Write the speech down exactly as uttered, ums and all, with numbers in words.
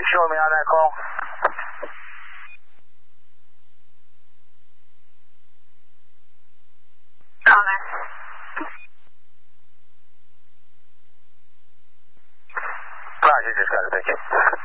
show me on that call? Connor. Roger, just got it, thank you.